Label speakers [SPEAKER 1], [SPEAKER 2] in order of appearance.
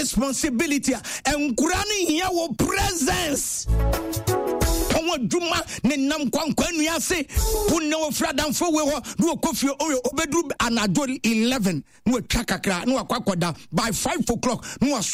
[SPEAKER 1] responsibility and Kurani here will presence. Juma ne nam kwankwan ase wonno fradan fo we ho no kofi obedu anadol 11 no atwa kakra no akwakoda by 5 o'clock no